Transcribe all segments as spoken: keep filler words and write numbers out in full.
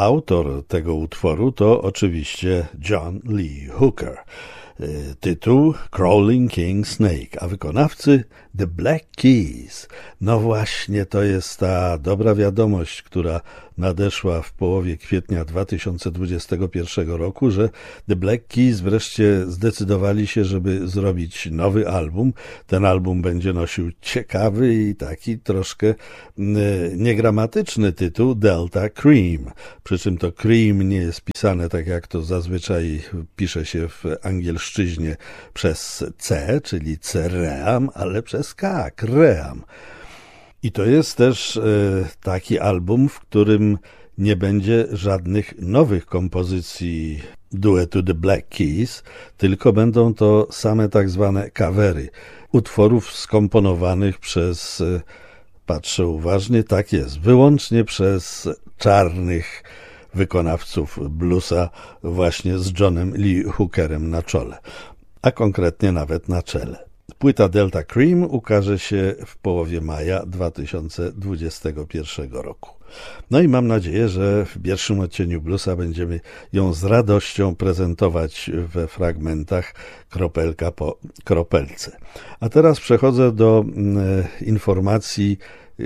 autor tego utworu to oczywiście John Lee Hooker. Tytuł Crawling King Snake, a wykonawcy The Black Keys. No właśnie, to jest ta dobra wiadomość, która nadeszła w połowie kwietnia dwa tysiące dwudziestego pierwszego roku, że The Black Keys wreszcie zdecydowali się, żeby zrobić nowy album. Ten album będzie nosił ciekawy i taki troszkę niegramatyczny tytuł Delta Cream. Przy czym to cream nie jest pisane tak, jak to zazwyczaj pisze się w angielszczyźnie przez C, czyli ceream, ale przez K, kream. I to jest też taki album, w którym nie będzie żadnych nowych kompozycji duetu The Black Keys, tylko będą to same tak zwane covery utworów skomponowanych przez, patrzę uważnie, tak jest, wyłącznie przez czarnych wykonawców bluesa właśnie z Johnem Lee Hookerem na czole, a konkretnie nawet na czele. Płyta Delta Cream ukaże się w połowie maja dwa tysiące dwudziestego pierwszego roku. No i mam nadzieję, że w pierwszym odcieniu bluesa będziemy ją z radością prezentować we fragmentach, kropelka po kropelce. A teraz przechodzę do e, informacji e,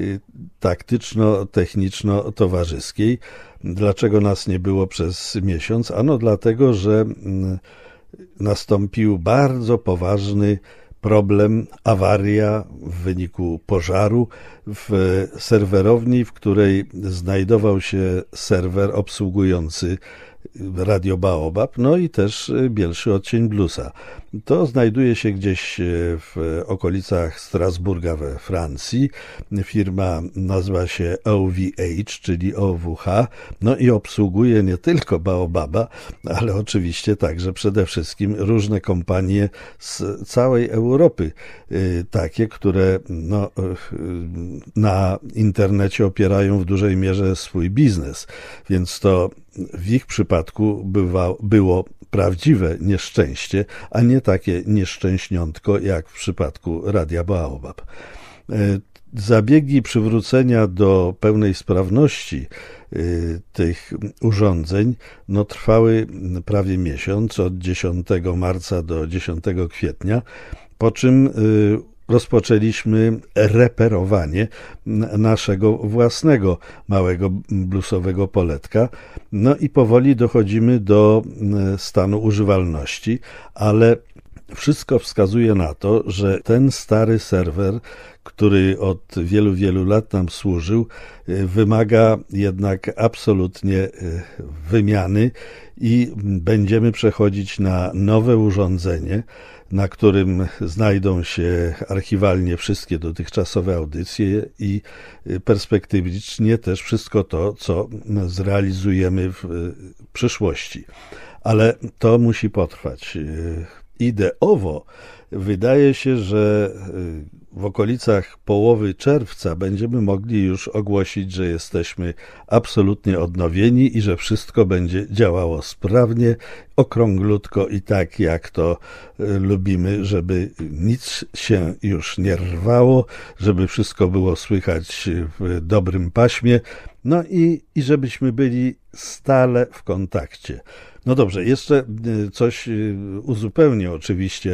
taktyczno-techniczno-towarzyskiej. Dlaczego nas nie było przez miesiąc? Ano dlatego, że e, nastąpił bardzo poważny problem, awaria w wyniku pożaru w serwerowni, w której znajdował się serwer obsługujący Radio Baobab, no i też Bielszy Odcień Bluesa. To znajduje się gdzieś w okolicach Strasburga we Francji. Firma nazywa się O V H, czyli O W H, no i obsługuje nie tylko Baobaba, ale oczywiście także przede wszystkim różne kompanie z całej Europy, takie, które no, na internecie opierają w dużej mierze swój biznes, więc to w ich przypadku bywa, było prawdziwe nieszczęście, a nie takie nieszczęśniątko jak w przypadku Radia Baobab. Zabiegi przywrócenia do pełnej sprawności tych urządzeń no, trwały prawie miesiąc, od dziesiątego marca do dziesiątego kwietnia, po czym rozpoczęliśmy reperowanie naszego własnego małego bluesowego poletka. No i powoli dochodzimy do stanu używalności, ale wszystko wskazuje na to, że ten stary serwer, który od wielu, wielu lat nam służył, wymaga jednak absolutnie wymiany i będziemy przechodzić na nowe urządzenie, na którym znajdą się archiwalnie wszystkie dotychczasowe audycje i perspektywicznie też wszystko to, co zrealizujemy w przyszłości. Ale to musi potrwać. Ideowo wydaje się, że w okolicach połowy czerwca będziemy mogli już ogłosić, że jesteśmy absolutnie odnowieni i że wszystko będzie działało sprawnie, okrąglutko i tak, jak to lubimy, żeby nic się już nie rwało, żeby wszystko było słychać w dobrym paśmie, no i, i żebyśmy byli stale w kontakcie. No dobrze, jeszcze coś uzupełnię oczywiście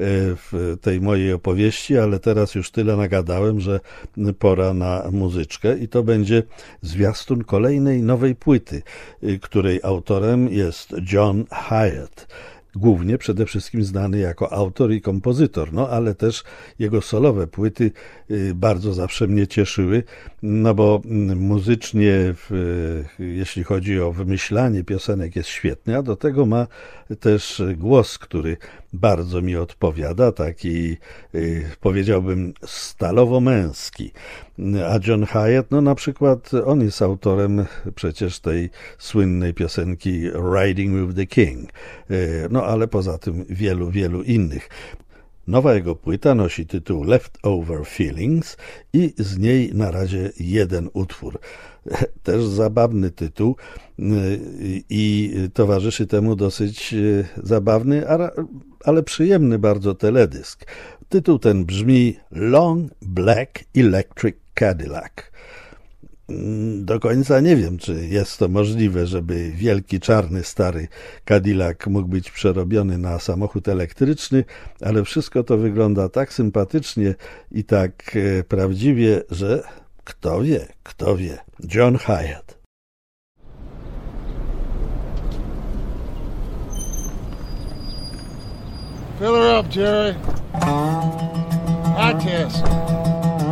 w tej mojej opowieści, ale teraz już tyle nagadałem, że pora na muzyczkę i to będzie zwiastun kolejnej nowej płyty, której autorem jest John Hiatt. Głównie przede wszystkim znany jako autor i kompozytor, no ale też jego solowe płyty bardzo zawsze mnie cieszyły, no bo muzycznie, jeśli chodzi o wymyślanie piosenek, jest świetny, a do tego ma też głos, który bardzo mi odpowiada, taki powiedziałbym stalowo-męski. A John Hiatt, no na przykład on jest autorem przecież tej słynnej piosenki Riding with the King, no ale poza tym wielu, wielu innych. Nowa jego płyta nosi tytuł Leftover Feelings i z niej na razie jeden utwór. Też zabawny tytuł i towarzyszy temu dosyć zabawny, ale przyjemny bardzo teledysk. Tytuł ten brzmi Long Black Electric Cadillac. do końca nie wiem, czy jest to możliwe, żeby wielki, czarny, stary Cadillac mógł być przerobiony na samochód elektryczny, ale wszystko to wygląda tak sympatycznie i tak prawdziwie, że kto wie, kto wie. John Hiatt. Fill her up, Jerry. High test.